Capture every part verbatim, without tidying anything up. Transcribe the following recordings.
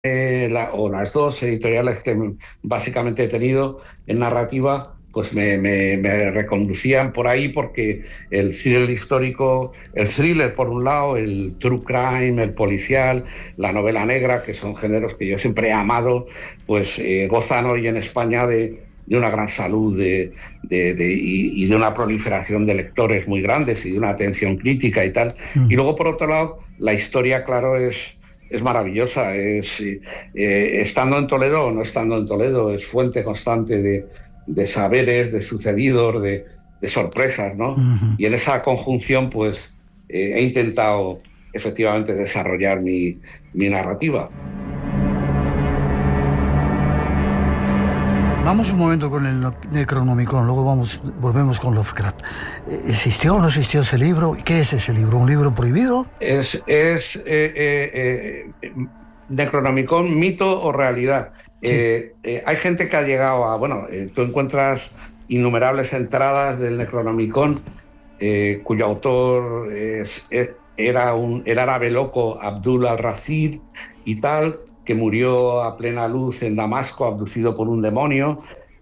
eh, la, o las dos editoriales que m- básicamente he tenido en narrativa, pues me, me- me reconducían por ahí porque el thriller histórico, el thriller por un lado, el true crime, el policial, la novela negra, que son géneros que yo siempre he amado, pues eh, gozan hoy en España de, de una gran salud de, de- de- y, y de una proliferación de lectores muy grandes y de una atención crítica y tal. Y Mm. luego, por otro lado, la historia, claro, es es maravillosa, es, eh, estando en Toledo o no estando en Toledo, es fuente constante de, de saberes, de sucedidos, de, de sorpresas, ¿no? Ujú. Y en esa conjunción, pues, eh, he intentado efectivamente desarrollar mi, mi narrativa. Vamos un momento con el no- Necronomicon, luego vamos, volvemos con Lovecraft. Eh, ¿Existió o no existió ese libro? ¿Y qué es ese libro? ¿Un libro prohibido? Es, es eh, eh, eh, Necronomicon, mito o realidad. Sí. Eh, eh, hay gente que ha llegado a, bueno, eh, tú encuentras innumerables entradas del Necronomicon, eh, cuyo autor es, es- era un, el árabe loco Abdul al-Rashid y tal, que murió a plena luz en Damasco, abducido por un demonio.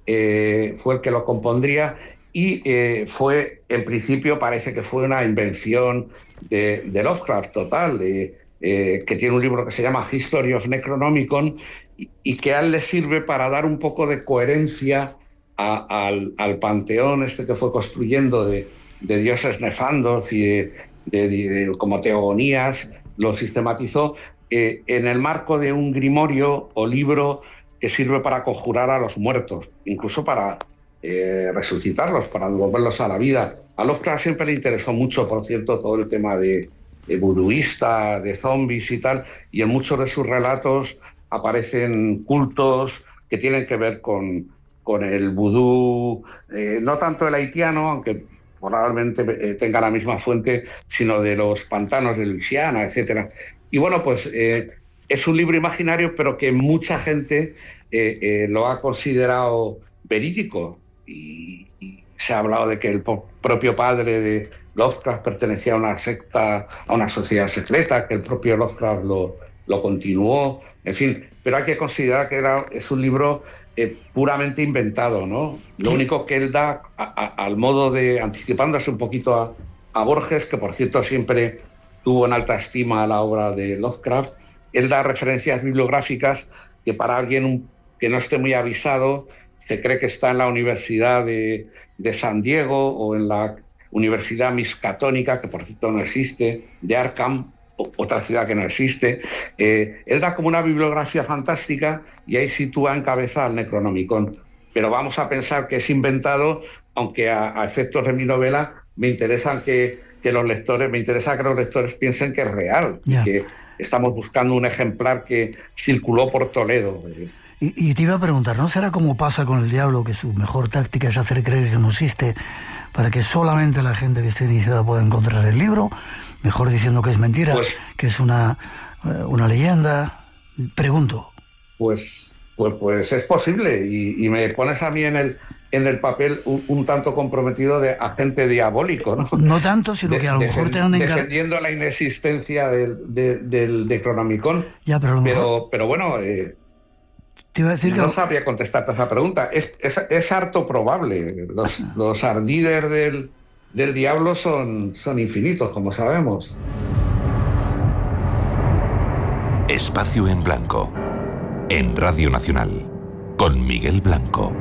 Eh, fue el que lo compondría y eh, fue, en principio, parece que fue una invención de, de Lovecraft total, de, eh, que tiene un libro que se llama History of Necronomicon y, y que a él le sirve para dar un poco de coherencia a, al, al panteón este que fue construyendo de, de dioses nefandos y de, de, de, como teogonías, lo sistematizó eh, en el marco de un grimorio o libro que sirve para conjurar a los muertos, incluso para eh, resucitarlos, para devolverlos a la vida. A Lovecraft siempre le interesó mucho, por cierto, todo el tema de, de voodooísta, de zombies y tal, y en muchos de sus relatos aparecen cultos que tienen que ver con, con el vudú, eh, no tanto el haitiano, aunque probablemente eh, tenga la misma fuente, sino de los pantanos de Luisiana, etcétera. Y bueno, pues eh, es un libro imaginario, pero que mucha gente eh, eh, lo ha considerado verídico. Y, y se ha hablado de que el po- propio padre de Lovecraft pertenecía a una secta, a una sociedad secreta, que el propio Lovecraft lo, lo continuó, en fin. Pero hay que considerar que era, es un libro eh, puramente inventado, ¿no? Lo ¿Qué? único que él da a, a, al modo de, anticipándose un poquito a, a Borges, que por cierto siempre tuvo en alta estima la obra de Lovecraft, él da referencias bibliográficas que para alguien que no esté muy avisado se cree que está en la Universidad de, de San Diego o en la Universidad Miskatonic, que por cierto no existe, de Arkham, otra ciudad que no existe. Eh, él da como una bibliografía fantástica y ahí sitúa en cabeza al Necronomicon. Pero vamos a pensar que es inventado, aunque a, a efectos de mi novela me interesan que, que los lectores, me interesa que los lectores piensen que es real y Ya. que estamos buscando un ejemplar que circuló por Toledo. Y, y te iba a preguntar, ¿no será como pasa con el diablo, que su mejor táctica es hacer creer que no existe para que solamente la gente que esté iniciada pueda encontrar el libro? Mejor diciendo que es mentira, Pues que es una, eh, una leyenda. Pregunto. Pues, pues, pues es posible y, y me pones a mí en el, en el papel un, un tanto comprometido de agente diabólico, ¿no? No tanto, sino que De, a lo mejor te defen- han encargado. defendiendo la inexistencia del, de, del Necronomicon, Ya, pero a lo mejor pero, pero bueno, eh, te iba a decir que... no sabría contestarte a esa pregunta. Es, es, es harto probable. Los, los ardíderes del, del diablo son, son infinitos, como sabemos. Espacio en Blanco, en Radio Nacional, con Miguel Blanco.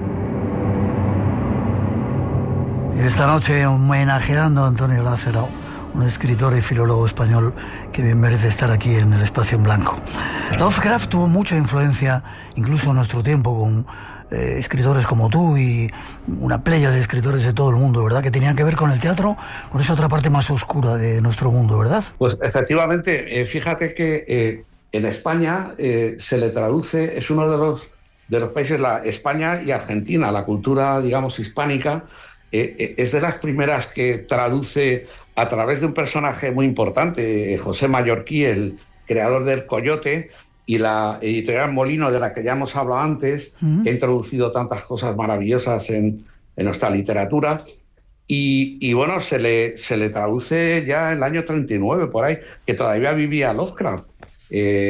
Esta noche homenajeando a Antonio Lázaro, un escritor y filólogo español que bien merece estar aquí en el Espacio en Blanco. Lovecraft tuvo mucha influencia, incluso en nuestro tiempo, con eh, escritores como tú y una playa de escritores de todo el mundo, ¿verdad? Que tenían que ver con el teatro, con esa otra parte más oscura de nuestro mundo, ¿verdad? Pues efectivamente, eh, fíjate que eh, en España eh, se le traduce, es uno de los, de los países, la, España y Argentina, la cultura, digamos, hispánica, eh, eh, es de las primeras que traduce a través de un personaje muy importante, eh, José Mallorquí, el creador del Coyote, y la editorial Molino, de la que ya hemos hablado antes, Mm. que ha introducido tantas cosas maravillosas en, en nuestra literatura. Y, y bueno, se le, se le traduce ya en el año treinta y nueve, por ahí, que todavía vivía Lovecraft. Eh,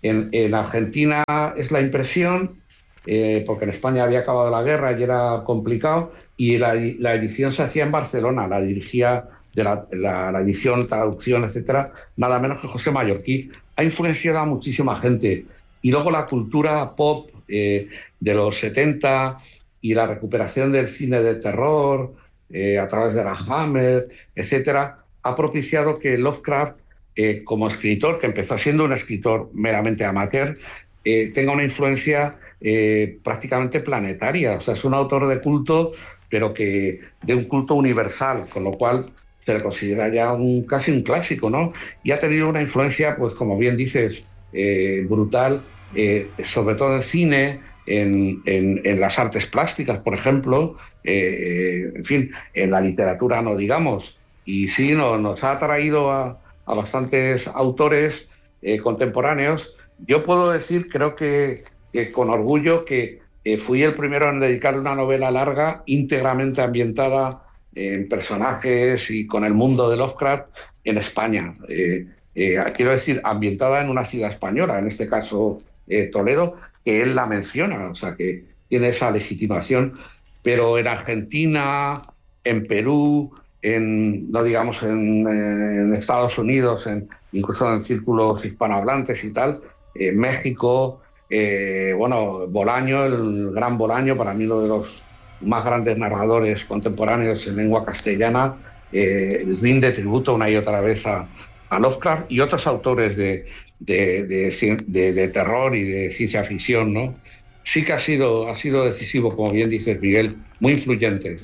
En, en Argentina es la impresión, eh, porque en España había acabado la guerra y era complicado, y la, la edición se hacía en Barcelona, la dirigía de la, la, la edición, traducción, etcétera, nada menos que José Mallorquí. Ha influenciado a muchísima gente. Y luego la cultura pop eh, de los setenta y la recuperación del cine de terror eh, a través de la Hammer, etcétera, ha propiciado que Lovecraft, eh, como escritor, que empezó siendo un escritor meramente amateur, eh, tenga una influencia eh, prácticamente planetaria. O sea, es un autor de culto, pero que de un culto universal, con lo cual se le considera ya un, casi un clásico, ¿no? Y ha tenido una influencia, pues como bien dices, eh, brutal, eh, sobre todo en cine, en, en, en las artes plásticas, por ejemplo, eh, en fin, en la literatura no digamos. Y sí, no, nos ha traído a, a bastantes autores eh, contemporáneos. Yo puedo decir, creo que, que con orgullo, que eh, fui el primero en dedicarle una novela larga, íntegramente ambientada en personajes y con el mundo de Lovecraft en España. Eh, eh, quiero decir, ambientada en una ciudad española, en este caso eh, Toledo, que él la menciona, o sea, que tiene esa legitimación, pero en Argentina, en Perú, en, no digamos en, en Estados Unidos, en, incluso en círculos hispanohablantes y tal, en México, eh, bueno, Bolaño, el gran Bolaño, para mí uno de los más grandes narradores contemporáneos en lengua castellana, eh, rinde tributo una y otra vez a, a Lovecraft y otros autores de, de, de, de, de terror y de ciencia ficción, ¿no? Sí que ha sido, ha sido decisivo, como bien dices, Miguel, muy influyente.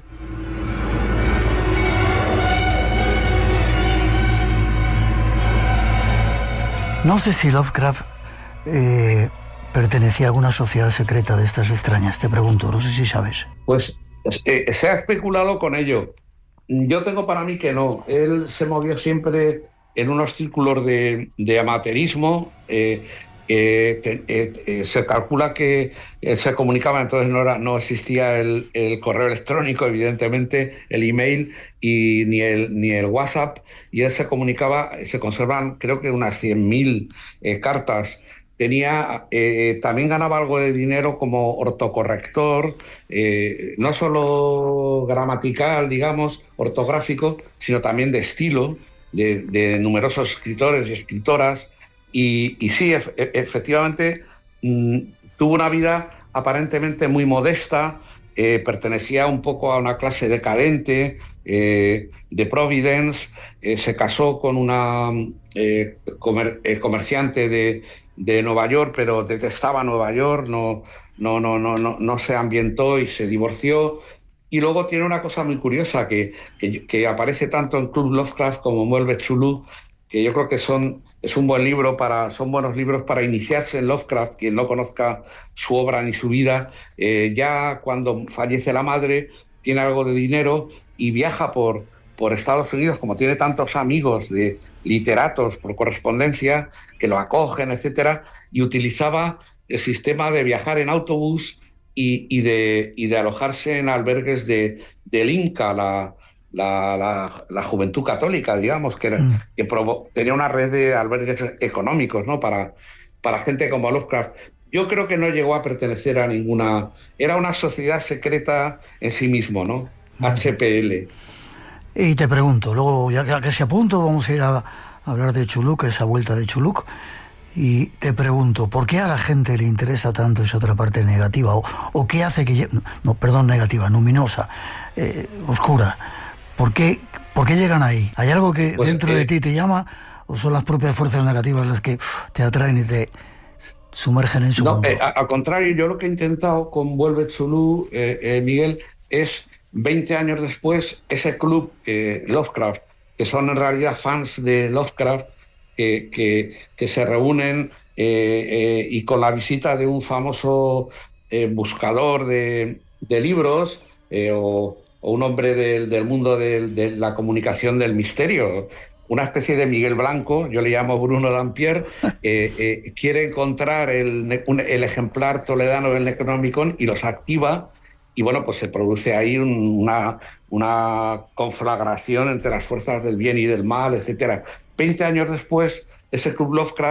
No sé si Lovecraft eh, pertenecía a alguna sociedad secreta de estas extrañas, te pregunto, no sé si sabes. Pues eh, se ha especulado con ello. Yo tengo para mí que no. Él se movió siempre en unos círculos de, de amateurismo. Eh, eh, te, eh, eh, se calcula que eh, se comunicaba, entonces no, era, no existía el, el correo electrónico, evidentemente, el email y ni el, ni el WhatsApp, y él se comunicaba, se conservan creo que unas cien mil eh, cartas. Tenía, eh, también ganaba algo de dinero como ortocorrector, eh, no solo gramatical, digamos, ortográfico, sino también de estilo, de, de numerosos escritores y escritoras. Y, y sí, ef- efectivamente, mmm, tuvo una vida aparentemente muy modesta, eh, pertenecía un poco a una clase decadente, eh, de Providence, eh, se casó con una eh, comer- eh, comerciante de... de Nueva York, pero detestaba Nueva York, no, no, no, no, no, no se ambientó y se divorció. Y luego tiene una cosa muy curiosa que, que, que aparece tanto en Club Lovecraft como en Vuelve Chulú, que yo creo que son, es un buen libro para, son buenos libros para iniciarse en Lovecraft, quien no conozca su obra ni su vida. Eh, ya cuando fallece la madre, tiene algo de dinero y viaja por, por Estados Unidos, como tiene tantos amigos de literatos por correspondencia que lo acogen, etcétera, y utilizaba el sistema de viajar en autobús y, y, de, y de alojarse en albergues de, del Inca, la, la, la, la Juventud Católica, digamos, que, era, mm. que provo- tenía una red de albergues económicos, ¿no? para, para gente como Lovecraft. Yo creo que no llegó a pertenecer a ninguna... Era una sociedad secreta en sí mismo, ¿no? Mm. H P L. Y te pregunto, luego ya casi a punto vamos a ir a hablar de Chuluc, esa vuelta de Chuluc, y te pregunto, ¿por qué a la gente le interesa tanto esa otra parte negativa? ¿O, o qué hace que... No, perdón, negativa, luminosa, eh, oscura. ¿Por qué, ¿Por qué llegan ahí? ¿Hay algo que pues, dentro eh, de ti te llama o son las propias fuerzas negativas las que uf, te atraen y te sumergen en su no, mundo? Eh, al contrario, yo lo que he intentado con Vuelve Chulú, eh, eh, Miguel, es... veinte años después, ese club eh, Lovecraft, que son en realidad fans de Lovecraft, que, que, que se reúnen eh, eh, y con la visita de un famoso eh, buscador de, de libros eh, o, o un hombre del, del mundo de, de la comunicación del misterio, una especie de Miguel Blanco, yo le llamo Bruno Dampier, eh, eh, quiere encontrar el, un, el ejemplar toledano del Necronomicon y los activa. Y bueno, pues se produce ahí un, una, una conflagración entre las fuerzas del bien y del mal, etcétera. Veinte años después, ese Club Lovecraft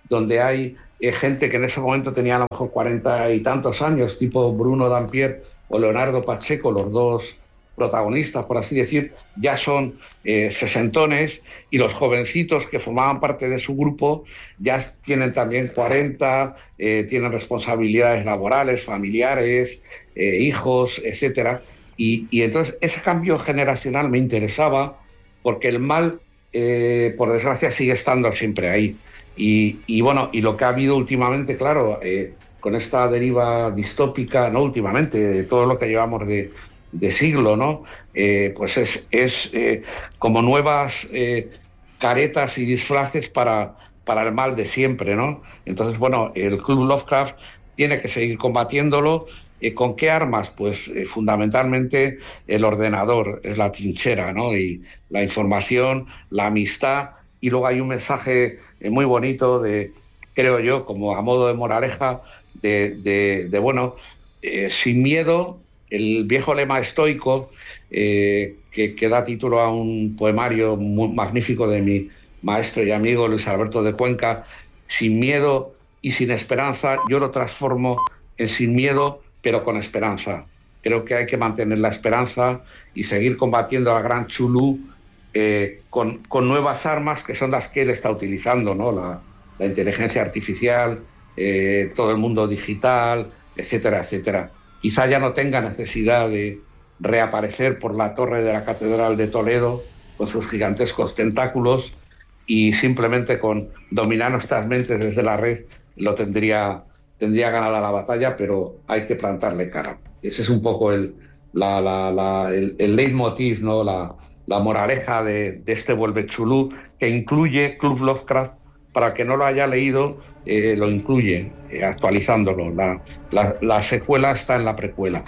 donde hay eh, gente que en ese momento tenía a lo mejor cuarenta y tantos años, tipo Bruno Dampier o Leonardo Pacheco, los dos protagonistas, por así decir, ya son eh, sesentones, y los jovencitos que formaban parte de su grupo ya tienen también cuarenta, eh, tienen responsabilidades laborales, familiares, eh, hijos, etcétera. Y, y entonces ese cambio generacional me interesaba, porque el mal, eh, por desgracia, sigue estando siempre ahí. Y, y bueno, y lo que ha habido últimamente, claro, eh, con esta deriva distópica, no últimamente, de todo lo que llevamos de de siglo, ¿no? Eh, pues es, es eh, como nuevas eh, caretas y disfraces para, para el mal de siempre, ¿no? Entonces, bueno, el Club Lovecraft tiene que seguir combatiéndolo. Eh, ¿Con qué armas? Pues eh, fundamentalmente el ordenador es la trinchera, ¿no? Y la información, la amistad, y luego hay un mensaje eh, muy bonito de, creo yo, como a modo de moraleja, de, de, de bueno, eh, sin miedo. El viejo lema estoico, eh, que, que da título a un poemario muy magnífico de mi maestro y amigo Luis Alberto de Cuenca, sin miedo y sin esperanza, yo lo transformo en sin miedo, pero con esperanza. Creo que hay que mantener la esperanza y seguir combatiendo al gran Chulú eh, con, con nuevas armas, que son las que él está utilizando, ¿no? La, la inteligencia artificial, eh, todo el mundo digital, etcétera, etcétera. Quizá ya no tenga necesidad de reaparecer por la torre de la Catedral de Toledo con sus gigantescos tentáculos, y simplemente con dominar nuestras mentes desde la red lo tendría, tendría ganada la batalla, pero hay que plantarle cara. Ese es un poco el, la, la, la, el, el leitmotiv, ¿no? la, la moraleja de, de este Vuelve Chulú, que incluye Club Lovecraft. Para el que no lo haya leído, eh, lo incluye, eh, actualizándolo. La, la, la secuela está en la precuela.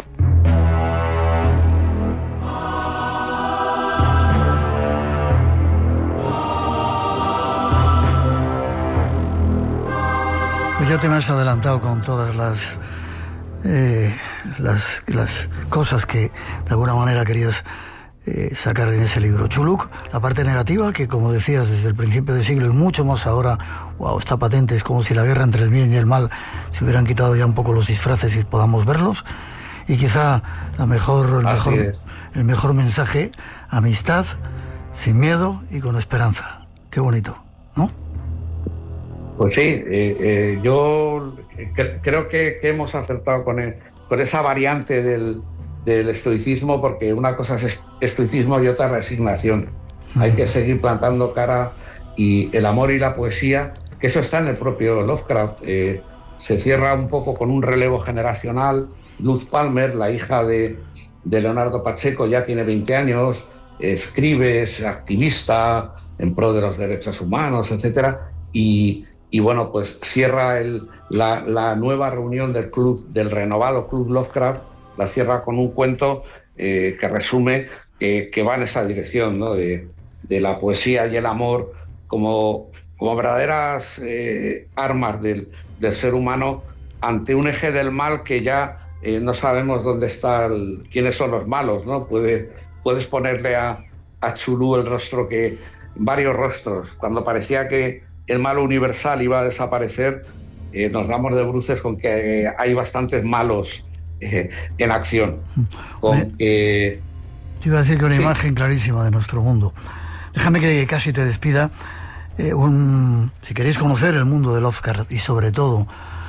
Pues ya te me has adelantado con todas las, eh, las, las cosas que de alguna manera querías Eh, sacar en ese libro. Chuluk, la parte negativa, que como decías desde el principio del siglo y mucho más ahora, wow, está patente, es como si la guerra entre el bien y el mal se hubieran quitado ya un poco los disfraces y podamos verlos. Y quizá la mejor, el, mejor, el mejor mensaje, amistad, sin miedo y con esperanza. Qué bonito, ¿no? Pues sí, eh, eh, yo cre- creo que, que hemos acertado con, el, con esa variante del del estoicismo, porque una cosa es estoicismo y otra resignación. Mm. Hay que seguir plantando cara, y el amor y la poesía, que eso está en el propio Lovecraft, eh, se cierra un poco con un relevo generacional. Luz Palmer, la hija de, de Leonardo Pacheco, ya tiene veinte años, escribe, es activista en pro de los derechos humanos, etcétera, y, y bueno, pues cierra el, la, la nueva reunión del club, del renovado Club Lovecraft, la cierra con un cuento eh, que resume eh, que va en esa dirección, ¿no? de, de la poesía y el amor como, como verdaderas eh, armas del, del ser humano ante un eje del mal que ya eh, no sabemos dónde está, el, quiénes son los malos, ¿no? Puede, puedes ponerle a, a Chulú el rostro que, varios rostros. Cuando parecía que el mal universal iba a desaparecer, eh, nos damos de bruces con que eh, hay bastantes malos Eh, en acción. Con, eh, Te iba a decir que una sí. imagen clarísima de nuestro mundo. Déjame que casi te despida. Eh, un, si queréis conocer el mundo de Lovecraft y sobre todo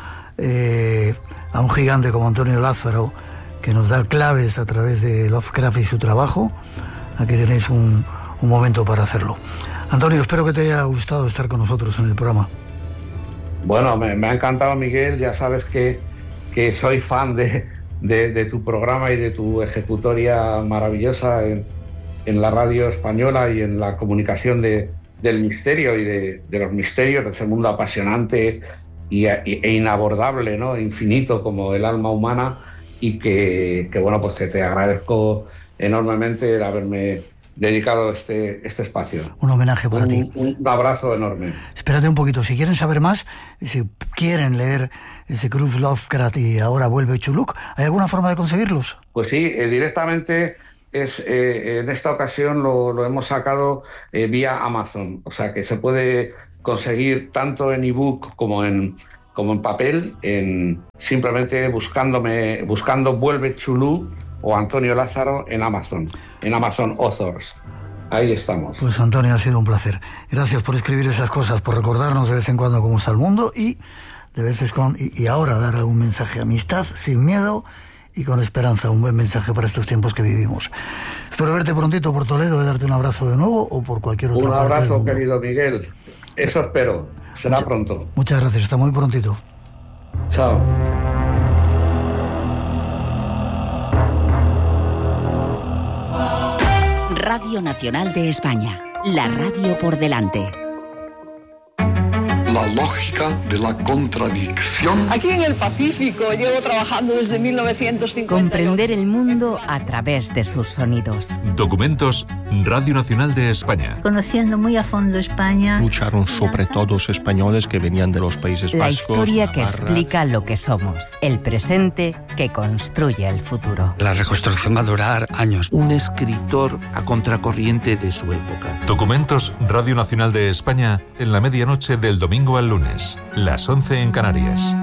eh, a un gigante como Antonio Lázaro, que nos da claves a través de Lovecraft y su trabajo, aquí tenéis un, un momento para hacerlo. Antonio, espero que te haya gustado estar con nosotros en el programa. Bueno, me, me ha encantado, Miguel. Ya sabes que, que soy fan de De, de tu programa y de tu ejecutoria maravillosa en, en la radio española y en la comunicación de, del misterio y de, de los misterios de ese mundo apasionante y, y, e inabordable, ¿no? Infinito como el alma humana, y que, que bueno, pues que te agradezco enormemente el haberme dedicado este, este espacio. Un homenaje para un, ti. Un abrazo enorme. Espérate un poquito, si quieren saber más, si quieren leer ese Club Lovecraft y ahora vuelve Chuluk, ¿hay alguna forma de conseguirlos? Pues sí, eh, directamente es eh, en esta ocasión lo, lo hemos sacado eh, vía Amazon, o sea que se puede conseguir tanto en ebook como en, como en papel, en simplemente buscándome, buscando Vuelve Chulú o Antonio Lázaro en Amazon, en Amazon Authors. Ahí estamos. Pues Antonio, ha sido un placer. Gracias por escribir esas cosas, por recordarnos de vez en cuando cómo está el mundo y de vez en cuando, y, y ahora dar algún mensaje. Amistad sin miedo y con esperanza, un buen mensaje para estos tiempos que vivimos. Espero verte prontito por Toledo y darte un abrazo de nuevo o por cualquier otra un parte del abrazo, mundo. querido Miguel. Eso espero. Será Mucha, pronto. Muchas gracias. Hasta muy prontito. Chao. Radio Nacional de España. La radio por delante. La lógica de la contradicción. Aquí en el Pacífico llevo trabajando desde mil novecientos cincuenta. Comprender el mundo a través de sus sonidos. Documentos Radio Nacional de España. Conociendo muy a fondo España. Lucharon sobre todo los españoles que venían de los Países La Vascos. La historia que Navarra. explica lo que somos. El presente que construye el futuro. La reconstrucción va a durar años. Un escritor a contracorriente de su época. Documentos Radio Nacional de España en la medianoche del domingo al lunes, las once en Canarias.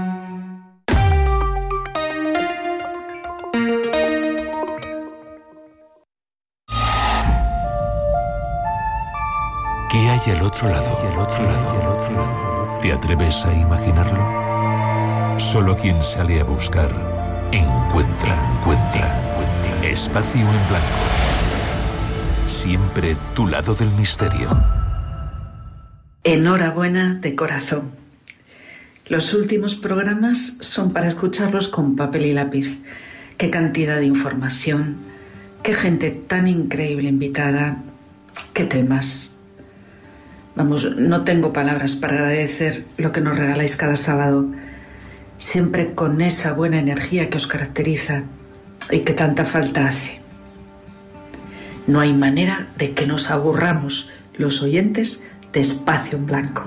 ¿Qué hay al otro lado? ¿Y al otro lado? ¿Y al otro lado? ¿Te atreves a imaginarlo? Solo quien sale a buscar encuentra, encuentra. Espacio en blanco. Siempre tu lado del misterio. Enhorabuena de corazón. Los últimos programas son para escucharlos con papel y lápiz. Qué cantidad de información, qué gente tan increíble invitada, qué temas. Vamos, no tengo palabras para agradecer lo que nos regaláis cada sábado, siempre con esa buena energía que os caracteriza y que tanta falta hace. No hay manera de que nos aburramos los oyentes de Espacio en Blanco.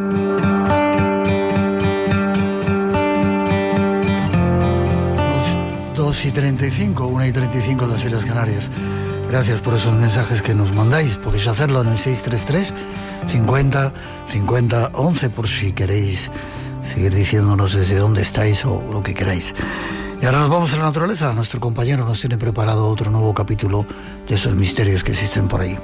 dos y treinta y cinco, una y treinta y cinco en las Islas Canarias. Gracias por esos mensajes que nos mandáis. Podéis hacerlo en el seis tres tres, cincuenta, cincuenta, once por si queréis seguir diciéndonos desde dónde estáis o lo que queráis. Y ahora nos vamos a la naturaleza. Nuestro compañero nos tiene preparado otro nuevo capítulo de esos misterios que existen por ahí.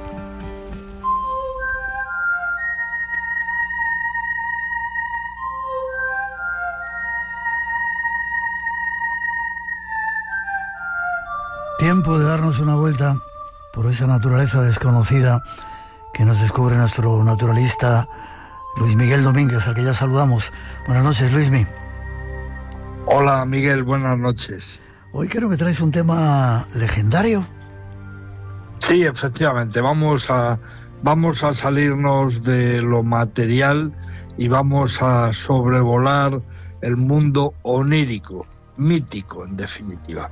Tiempo de darnos una vuelta por esa naturaleza desconocida que nos descubre nuestro naturalista Luis Miguel Domínguez, al que ya saludamos. Buenas noches, Luismi. Hola, Miguel, buenas noches. Hoy creo que traes un tema legendario. Sí, efectivamente, vamos a, vamos a salirnos de lo material y vamos a sobrevolar el mundo onírico, mítico, en definitiva.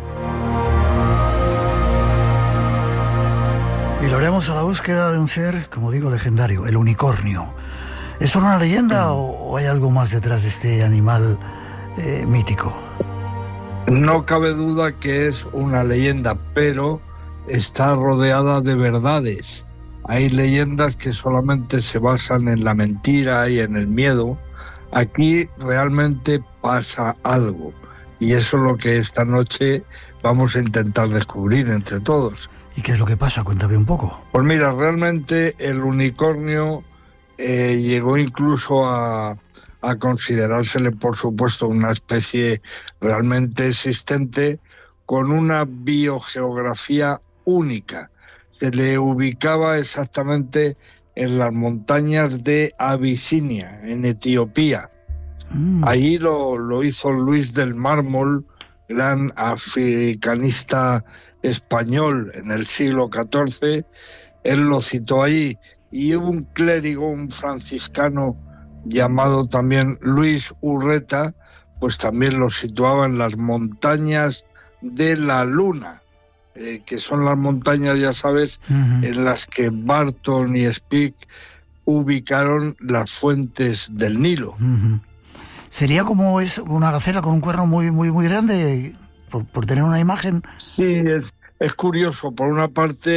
Y lo haremos a la búsqueda de un ser, como digo, legendario, el unicornio. ¿Es solo una leyenda mm. o hay algo más detrás de este animal eh, mítico? No cabe duda que es una leyenda, pero está rodeada de verdades. Hay leyendas que solamente se basan en la mentira y en el miedo. Aquí realmente pasa algo, y eso es lo que esta noche vamos a intentar descubrir entre todos. ¿Y qué es lo que pasa? Cuéntame un poco. Pues mira, realmente el unicornio eh, llegó incluso a, a considerársele, por supuesto, una especie realmente existente con una biogeografía única. Se le ubicaba exactamente en las montañas de Abisinia, en Etiopía. Mm. Allí lo, lo hizo Luis del Mármol, gran africanista español en el siglo catorce, él lo citó allí, y hubo un clérigo, un franciscano llamado también Luis Urreta, pues también lo situaba en las montañas de la Luna, eh, que son las montañas, ya sabes, uh-huh. en las que Barton y Speke ubicaron las fuentes del Nilo. Uh-huh. ¿Sería como es una gacela con un cuerno muy, muy, muy grande? Por, por tener una imagen. Sí, es, es curioso. Por una parte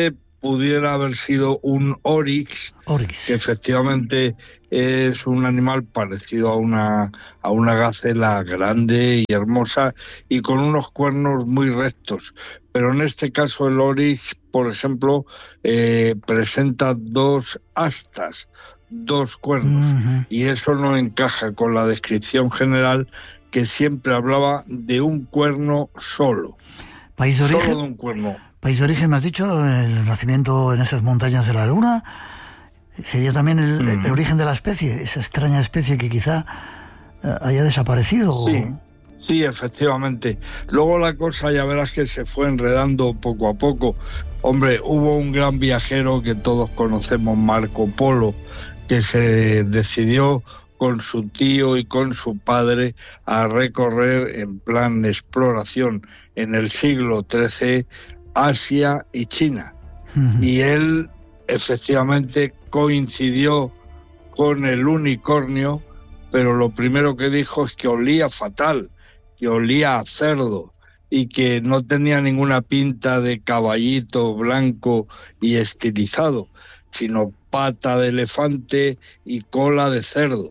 pudiera haber sido un oryx, oryx, que efectivamente es un animal parecido a una, a una gacela grande y hermosa y con unos cuernos muy rectos. Pero en este caso el oryx, por ejemplo, eh, presenta dos astas, dos cuernos, uh-huh. y eso no encaja con la descripción general que siempre hablaba de un cuerno solo. ¿País de origen? Solo de un cuerno. ¿País de origen, me has dicho? ¿El nacimiento en esas montañas de la Luna? ¿Sería también el, mm. el origen de la especie? Esa extraña especie que quizá haya desaparecido. Sí, sí, efectivamente. Luego la cosa, ya verás que se fue enredando poco a poco. Hombre, hubo un gran viajero que todos conocemos, Marco Polo, que se decidió con su tío y con su padre a recorrer en plan de exploración en el siglo trece Asia y China. Uh-huh. Y él efectivamente coincidió con el unicornio, pero lo primero que dijo es que olía fatal, que olía a cerdo y que no tenía ninguna pinta de caballito blanco y estilizado, sino pata de elefante y cola de cerdo.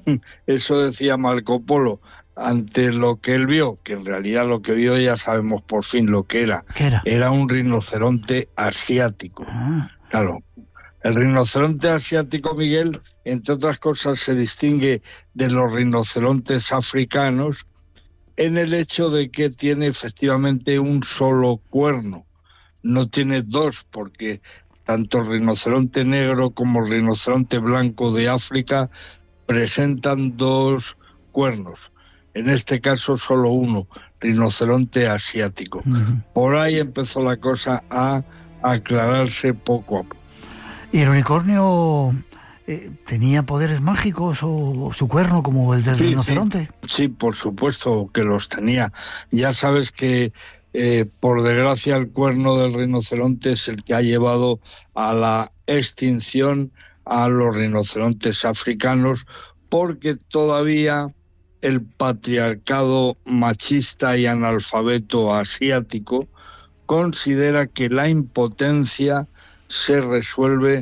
Eso decía Marco Polo ante lo que él vio, que en realidad lo que vio ya sabemos por fin lo que era. ¿Qué era? Era un rinoceronte asiático. Ah. Claro, el rinoceronte asiático, Miguel, entre otras cosas, se distingue de los rinocerontes africanos en el hecho de que tiene efectivamente un solo cuerno. No tiene dos, porque tanto el rinoceronte negro como el rinoceronte blanco de África presentan dos cuernos. En este caso solo uno, rinoceronte asiático. Uh-huh. Por ahí empezó la cosa a aclararse poco a poco. ¿Y el unicornio eh, tenía poderes mágicos o su cuerno como el del sí, rinoceronte? Sí, sí, por supuesto que los tenía. Ya sabes que eh, por desgracia el cuerno del rinoceronte es el que ha llevado a la extinción a los rinocerontes africanos, porque todavía el patriarcado machista y analfabeto asiático considera que la impotencia se resuelve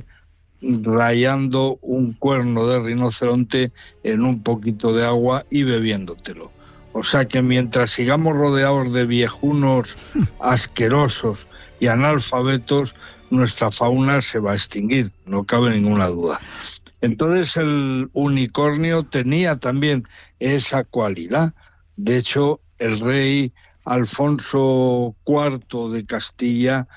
rayando un cuerno de rinoceronte en un poquito de agua y bebiéndotelo. O sea que mientras sigamos rodeados de viejunos asquerosos y analfabetos, nuestra fauna se va a extinguir, no cabe ninguna duda. Entonces el unicornio tenía también esa cualidad. De hecho, el rey Alfonso cuarto de Castilla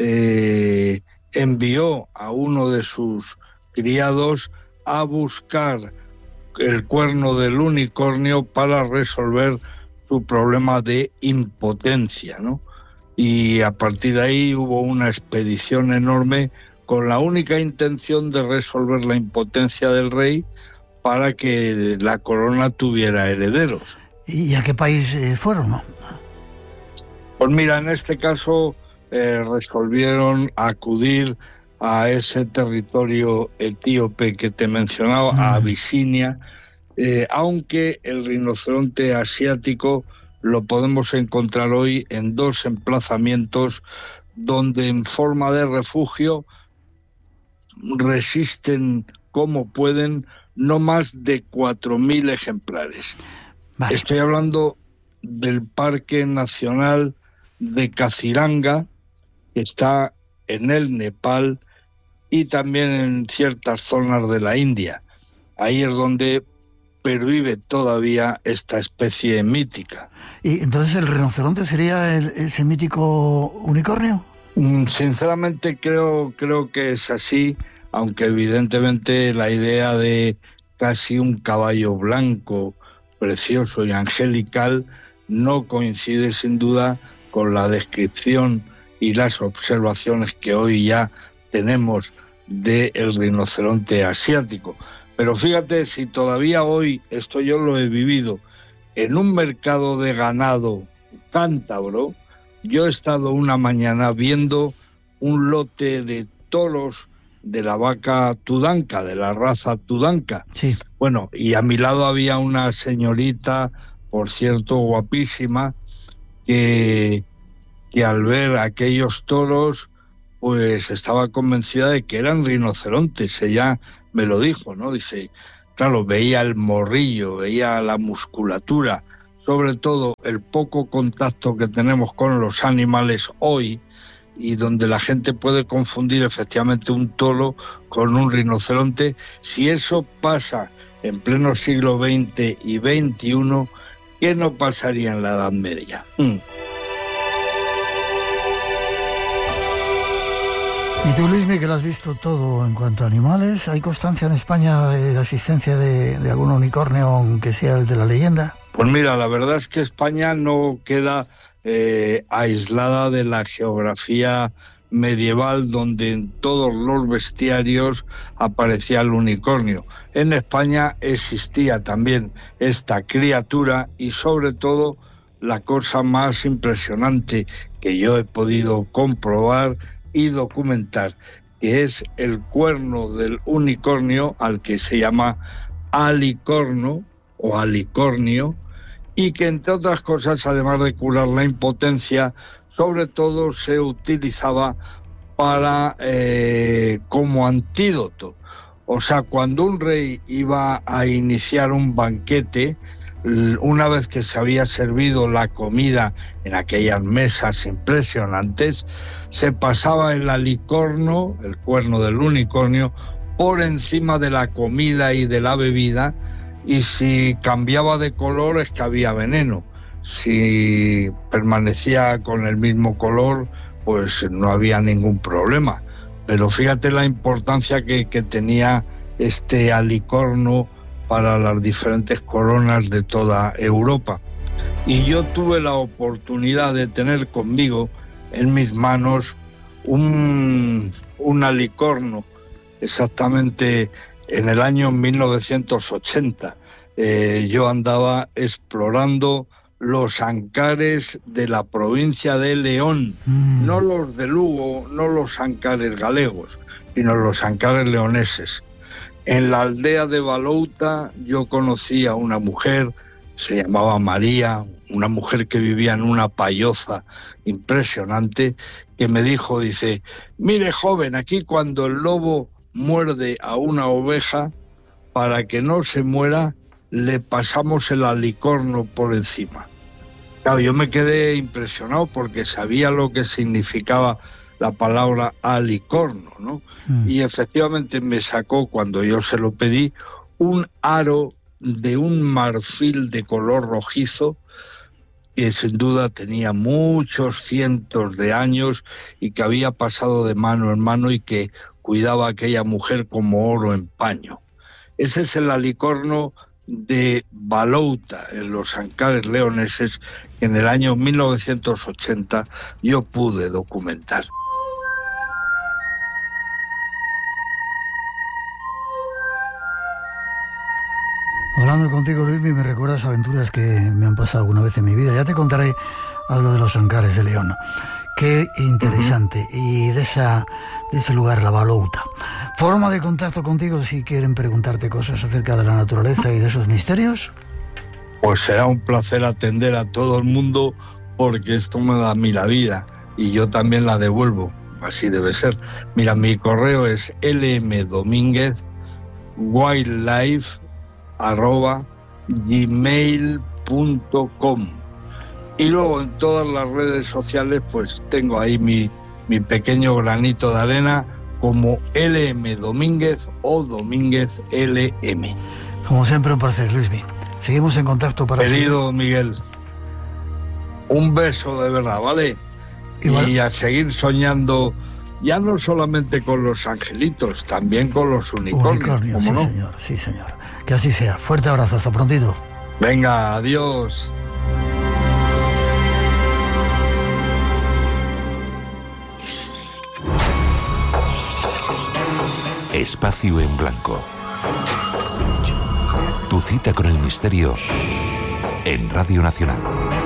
eh, envió a uno de sus criados a buscar el cuerno del unicornio para resolver su problema de impotencia, ¿no? Y a partir de ahí hubo una expedición enorme con la única intención de resolver la impotencia del rey para que la corona tuviera herederos. ¿Y a qué país eh, fueron, no? Pues mira, en este caso eh, resolvieron acudir a ese territorio etíope que te mencionaba, mm. a Abisinia, eh, aunque el rinoceronte asiático lo podemos encontrar hoy en dos emplazamientos donde en forma de refugio resisten como pueden no más de cuatro mil ejemplares. Vale. Estoy hablando del Parque Nacional de Kaziranga, que está en el Nepal y también en ciertas zonas de la India. Ahí es donde pervive todavía esta especie mítica. ¿Y entonces el rinoceronte sería el, ese mítico unicornio? Sinceramente creo, creo que es así, aunque evidentemente la idea de casi un caballo blanco, precioso y angelical, no coincide sin duda con la descripción y las observaciones que hoy ya tenemos del rinoceronte asiático. Pero fíjate, si todavía hoy, esto yo lo he vivido, en un mercado de ganado cántabro, yo he estado una mañana viendo un lote de toros de la vaca tudanca, de la raza tudanca. Sí. Bueno, y a mi lado había una señorita, por cierto, guapísima, que, que al ver aquellos toros, pues estaba convencida de que eran rinocerontes. Ella me lo dijo, ¿no? Dice, claro, veía el morrillo, veía la musculatura, sobre todo el poco contacto que tenemos con los animales hoy, y donde la gente puede confundir efectivamente un toro con un rinoceronte. Si eso pasa en pleno siglo veinte y veintiuno, ¿qué no pasaría en la Edad Media? Mm. Y tú, Luismi, que lo has visto todo en cuanto a animales, ¿hay constancia en España de la existencia de, de algún unicornio, aunque sea el de la leyenda? Pues mira, la verdad es que España no queda eh, aislada de la geografía medieval, donde en todos los bestiarios aparecía el unicornio. En España existía también esta criatura, y sobre todo la cosa más impresionante que yo he podido comprobar y documentar, que es el cuerno del unicornio, al que se llama alicorno o alicornio, y que, entre otras cosas, además de curar la impotencia, sobre todo se utilizaba para eh, como antídoto. O sea, cuando un rey iba a iniciar un banquete, una vez que se había servido la comida en aquellas mesas impresionantes, se pasaba el alicorno, el cuerno del unicornio, por encima de la comida y de la bebida, y si cambiaba de color es que había veneno. Si permanecía con el mismo color, pues no había ningún problema. Pero fíjate la importancia que, que tenía este alicorno para las diferentes coronas de toda Europa. Y yo tuve la oportunidad de tener conmigo en mis manos un, un alicorno, exactamente en el año mil novecientos ochenta. Eh, yo andaba explorando los ancares de la provincia de León, mm. no los de Lugo, no los ancares galegos, sino los ancares leoneses. En la aldea de Balouta yo conocí a una mujer, se llamaba María, una mujer que vivía en una payoza impresionante, que me dijo, dice, mire joven, aquí cuando el lobo muerde a una oveja, para que no se muera, le pasamos el alicorno por encima. Claro, yo me quedé impresionado porque sabía lo que significaba la palabra alicorno, ¿no? Mm. Y efectivamente me sacó, cuando yo se lo pedí, un aro de un marfil de color rojizo, que sin duda tenía muchos cientos de años y que había pasado de mano en mano y que cuidaba a aquella mujer como oro en paño. Ese es el alicorno de Balouta, en los ancares leoneses, que en el año mil novecientos ochenta yo pude documentar. Hablando contigo, Luis, me recuerdas aventuras que me han pasado alguna vez en mi vida. Ya te contaré algo de los ancares de León. Qué interesante. Uh-huh. Y de, esa, de ese lugar, la Balouta. ¿Forma de contacto contigo si quieren preguntarte cosas acerca de la naturaleza y de esos misterios? Pues será un placer atender a todo el mundo, porque esto me da a mí la vida y yo también la devuelvo. Así debe ser. Mira, mi correo es lmdomínguez wildlife arroba gmail punto com, y luego en todas las redes sociales pues tengo ahí mi, mi pequeño granito de arena como L M Domínguez o Domínguez L M. Como siempre, un placer, Luismi. Seguimos en contacto para... Querido Miguel, un beso de verdad, ¿vale? Igual. Y a seguir soñando, ya no solamente con los angelitos, también con los unicornios. Unicornios, sí, ¿no? señor, sí, señor. Que así sea. Fuerte abrazo, hasta prontito. Venga, adiós. Espacio en Blanco. Tu cita con el misterio en Radio Nacional.